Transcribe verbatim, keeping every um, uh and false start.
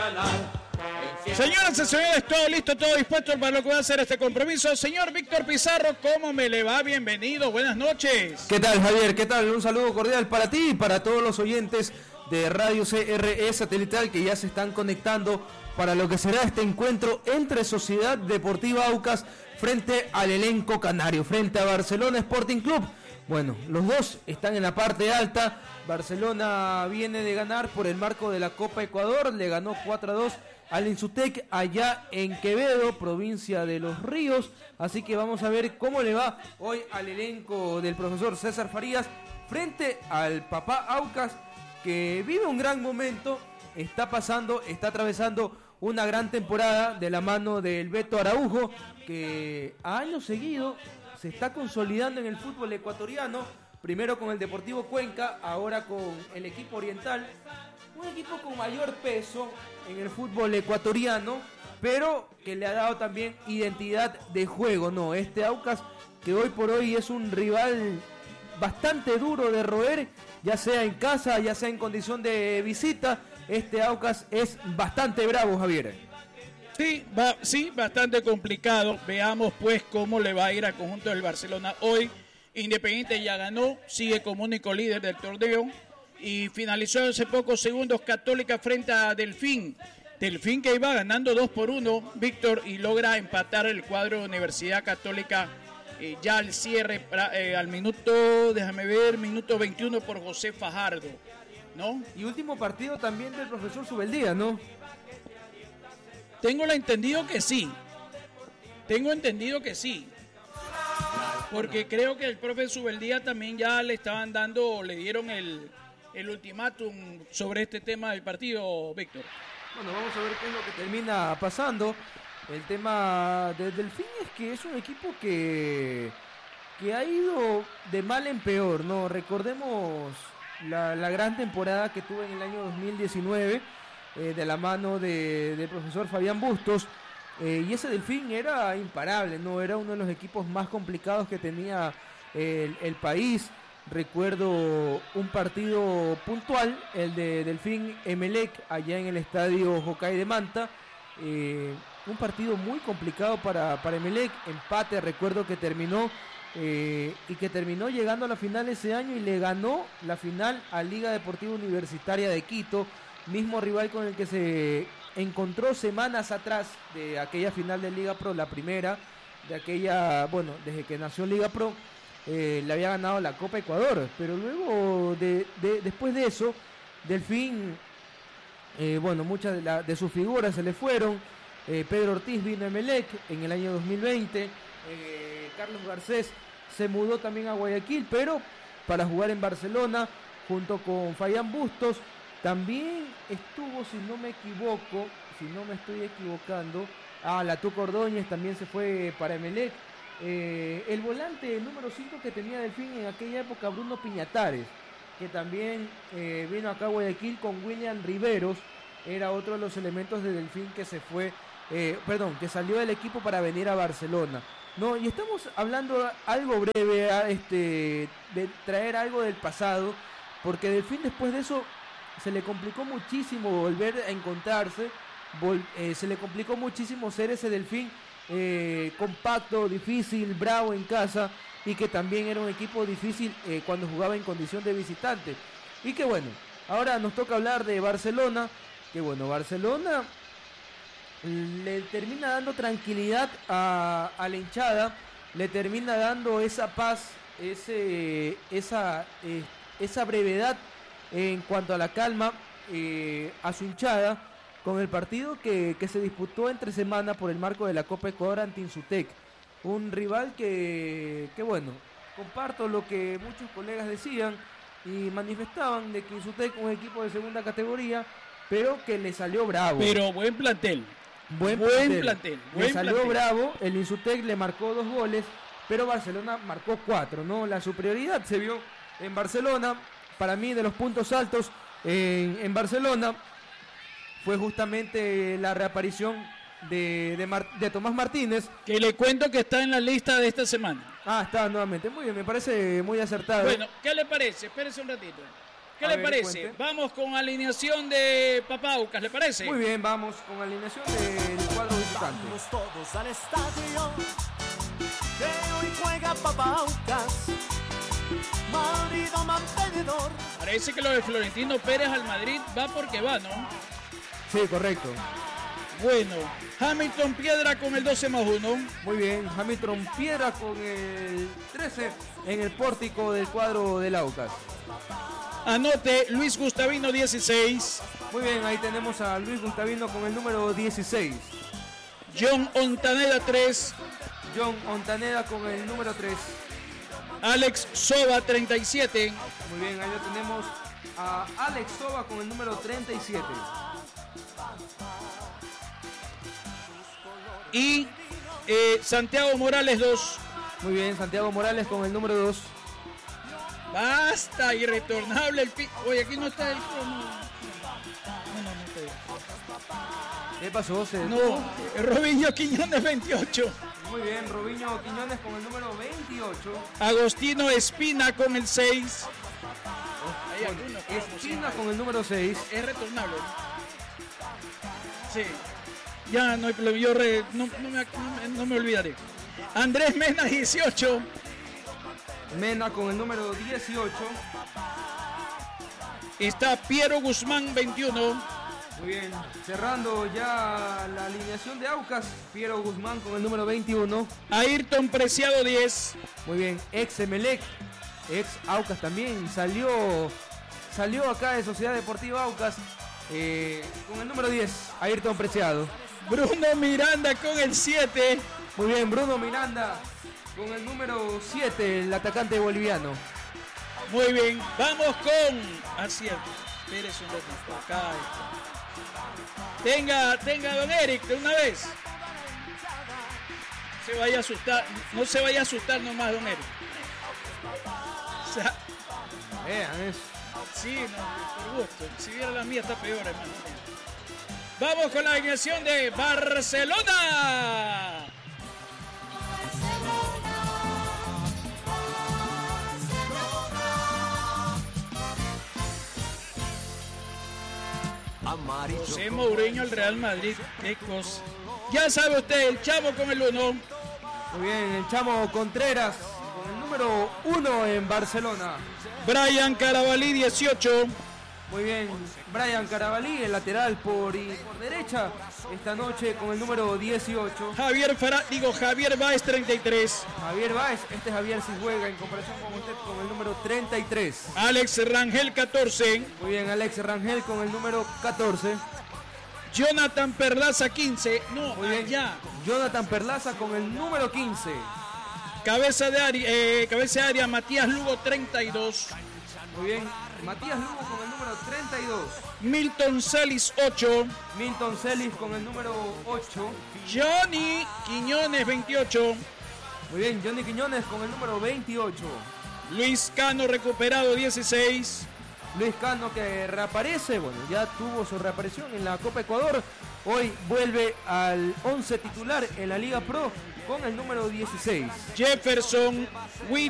Señoras y señores, todo listo, todo dispuesto para lo que va a ser este compromiso. Señor Víctor Pizarro, ¿cómo me le va? Bienvenido, buenas noches. ¿Qué tal, Javier? ¿Qué tal? Un saludo cordial para ti y para todos los oyentes de Radio C R E Satelital que ya se están conectando para lo que será este encuentro entre Sociedad Deportiva Aucas frente al elenco canario, frente a Barcelona Sporting Club. Bueno, los dos están en la parte alta. Barcelona viene de ganar por el marco de la Copa Ecuador, le ganó cuatro a dos al Insutec allá en Quevedo, provincia de Los Ríos. Así que vamos a ver cómo le va hoy al elenco del profesor César Farías frente al papá Aucas, que vive un gran momento, está pasando, está atravesando una gran temporada de la mano del Beto Araujo, que a años seguidos se está consolidando en el fútbol ecuatoriano, primero con el Deportivo Cuenca, ahora con el equipo oriental, un equipo con mayor peso en el fútbol ecuatoriano, pero que le ha dado también identidad de juego, ¿no? Este Aucas, que hoy por hoy es un rival bastante duro de roer, ya sea en casa, ya sea en condición de visita. Este Aucas es bastante bravo, Javier. Sí, va, sí, bastante complicado. Veamos pues cómo le va a ir al conjunto del Barcelona hoy. Independiente ya ganó, sigue como único líder del torneo y finalizó hace pocos segundos Católica frente a Delfín. Delfín que iba ganando dos por uno, Víctor, y logra empatar el cuadro de Universidad Católica eh, ya al cierre, eh, al minuto, déjame ver, minuto veintiuno por José Fajardo, ¿no? Y último partido también del profesor Subeldía, ¿no? Tengo la entendido que sí, tengo entendido que sí. Porque creo que el profe Subeldía también ya le estaban dando, le dieron el, el ultimátum sobre este tema del partido, Víctor. Bueno, vamos a ver qué es lo que termina pasando. El tema del Delfín es que es un equipo que, que ha ido de mal en peor, ¿no? Recordemos la, la gran temporada que tuvo en el año dos mil diecinueve eh, de la mano de, del profesor Fabián Bustos. Eh, y ese Delfín era imparable, ¿no? Era uno de los equipos más complicados que tenía el, el país. Recuerdo un partido puntual, el de Delfín Emelec, allá en el estadio Jocay de Manta. Eh, un partido muy complicado para, para Emelec, empate, recuerdo que terminó eh, y que terminó llegando a la final ese año y le ganó la final a Liga Deportiva Universitaria de Quito, mismo rival con el que se encontró semanas atrás de aquella final de Liga Pro, la primera, de aquella, bueno, desde que nació Liga Pro, eh, le había ganado la Copa Ecuador, pero luego, de, de, después de eso, Delfín, eh, bueno, muchas de, la, de sus figuras se le fueron, eh, Pedro Ortiz vino a Emelec en el año dos mil veinte, eh, Carlos Garcés se mudó también a Guayaquil, pero para jugar en Barcelona, junto con Fabián Bustos. También estuvo, si no me equivoco, si no me estoy equivocando, ah, la Tuca Ordóñez también se fue para Emelec. Eh, el volante número cinco que tenía Delfín en aquella época, Bruno Piñatares, que también eh, vino acá a Guayaquil con William Riveros, era otro de los elementos de Delfín que se fue, eh, perdón, que salió del equipo para venir a Barcelona. No, y estamos hablando algo breve, a este, de traer algo del pasado, porque Delfín después de eso se le complicó muchísimo volver a encontrarse, vol, eh, se le complicó muchísimo ser ese Delfín eh, compacto, difícil, bravo en casa, y que también era un equipo difícil eh, cuando jugaba en condición de visitante. Y que bueno, ahora nos toca hablar de Barcelona, que bueno, Barcelona le termina dando tranquilidad a, a la hinchada, le termina dando esa paz, ese, esa, eh, esa brevedad en cuanto a la calma eh, a su hinchada con el partido que, que se disputó entre semana por el marco de la Copa Ecuador ante Insutec, un rival que, que bueno, comparto lo que muchos colegas decían y manifestaban de que Insutec un equipo de segunda categoría, pero que le salió bravo. Pero buen plantel, buen, buen plantel, plantel le buen salió plantel. bravo, el Insutec le marcó dos goles, pero Barcelona marcó cuatro, ¿no? La superioridad se vio en Barcelona. Para mí, de los puntos altos en, en Barcelona fue justamente la reaparición de, de, Mar, de Tomás Martínez. Que le cuento que está en la lista de esta semana. Ah, está nuevamente. Muy bien, me parece muy acertado. Bueno, ¿qué le parece? Espérese un ratito. ¿Qué A le ver, parece? cuente. Vamos con alineación de Papaucas, ¿le parece? Muy bien, vamos con alineación del cuadro visitante. Vamos todos al estadio, que hoy juega Papaucas, marido mantenedor. Parece que lo de Florentino Pérez al Madrid va porque va, ¿no? Sí, correcto. Bueno, Hamilton Piedra con el doce más uno. Muy bien, Hamilton Piedra con el trece en el pórtico del cuadro del Aucas. Anote Luis Gustavino dieciséis. Muy bien, ahí tenemos a Luis Gustavino con el número dieciséis. John Ontaneda tres. John Ontaneda con el número tres. Alex Soba treinta y siete. Muy bien, ahí lo tenemos a Alex Soba con el número treinta y siete. Y eh, Santiago Morales dos. Muy bien, Santiago Morales con el número dos. Basta, irretornable el pi... Oye, aquí no está el crono. No, no, no está bien. ¿Qué pasó? Se No, Robinho Quiñones veintiocho. Muy bien, Robinho Quiñones con el número veintiocho. Agostino Espina con el seis. Hay Bueno, algunos cromos, Espina sí. con el número seis. Es retornable, ¿no? Sí. Ya no hay problema, yo re- no, no me, no me- no me olvidaré. Andrés Mena dieciocho. Mena con el número dieciocho. Está Piero Guzmán veintiuno. Muy bien, cerrando ya la alineación de Aucas, Piero Guzmán con el número veintiuno. Ayrton Preciado diez. Muy bien, ex Emelec, ex Aucas también, salió, salió acá de Sociedad Deportiva Aucas eh, con el número diez, Ayrton Preciado. Bruno Miranda con el siete. Muy bien, Bruno Miranda con el número siete, el atacante boliviano. Muy bien, vamos con... Acierto. Espérese un ratito. Acá está. Tenga, tenga don Eric de una vez. Se vaya a asustar, no se vaya a asustar nomás, don Eric. O sea, Vean eso. sí, no, por gusto. Si viera la mía está peor, hermano. Vamos con la alineación de Barcelona. Amarillo. José Mourinho, el Real Madrid. Qué cosa. Ya sabe usted, el Chavo con el uno. Muy bien, el Chamo Contreras con el número uno en Barcelona. Brian Carabalí dieciocho. Muy bien, Brian Carabalí, el lateral por, y por derecha, esta noche con el número dieciocho. Javier Farah, digo Javier Báez treinta y tres. Javier Báez, este Javier sí juega en comparación con usted con el número treinta y tres. Alex Rangel catorce. Muy bien, Alex Rangel con el número catorce. Jonathan Perlaza quince. No, Muy bien, allá. Jonathan Perlaza con el número quince. Cabeza de área, eh, cabeza de área Matías Lugo treinta y dos. Muy bien, Matías Lugo con el número treinta y dos. Milton Celis ocho. Milton Celis con el número ocho. Johnny Quiñones veintiocho. Muy bien, Johnny Quiñones con el número veintiocho. Luis Cano recuperado dieciséis. Luis Cano que reaparece, bueno, ya tuvo su reaparición en la Copa Ecuador. Hoy vuelve al once titular en la Liga Pro con el número dieciséis. Jefferson Will